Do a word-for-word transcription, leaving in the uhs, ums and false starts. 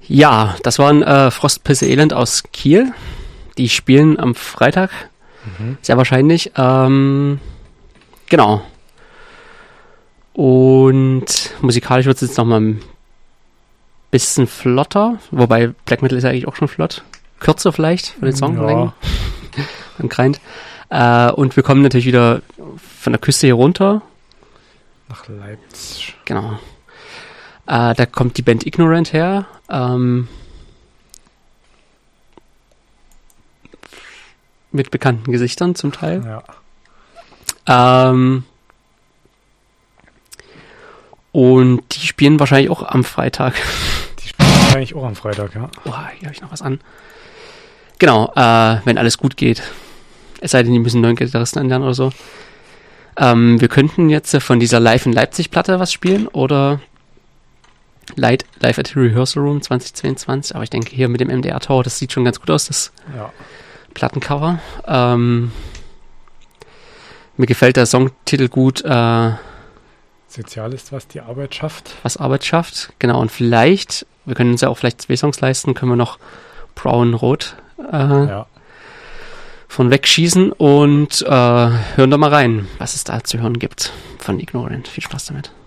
Ja, das waren äh, Frostpisse Elend aus Kiel. Die spielen am Freitag, mhm. sehr wahrscheinlich. Ähm, genau. Und musikalisch wird es jetzt nochmal ein bisschen flotter, wobei Black Metal ist ja eigentlich auch schon flott. Kürzer vielleicht von den Songlängen. Ja. Und Grind. Äh, und wir kommen natürlich wieder von der Küste hier runter. Nach Leipzig. Genau. Äh, da kommt die Band Ignorant her. Ähm, mit bekannten Gesichtern zum Teil. Ja. Ähm, und die spielen wahrscheinlich auch am Freitag. Die spielen wahrscheinlich auch am Freitag, ja. Oh, hier habe ich noch was an. Genau, äh, wenn alles gut geht. Es sei denn, die müssen einen neuen Gitarristen anlernen oder so. Ähm, wir könnten jetzt von dieser Live in Leipzig Platte was spielen oder Light, Live at the Rehearsal Room zwanzig zweiundzwanzig. Aber ich denke hier mit dem M D R Tower, das sieht schon ganz gut aus, das ja. Plattencover. Ähm, mir gefällt der Songtitel gut. Äh, Sozial ist, was die Arbeit schafft. Was Arbeit schafft, genau. Und vielleicht, wir können uns ja auch vielleicht zwei Songs leisten, können wir noch Brown Rot äh, ja. von wegschießen und äh, hören da mal rein, was es da zu hören gibt von Ignorant. Viel Spaß damit.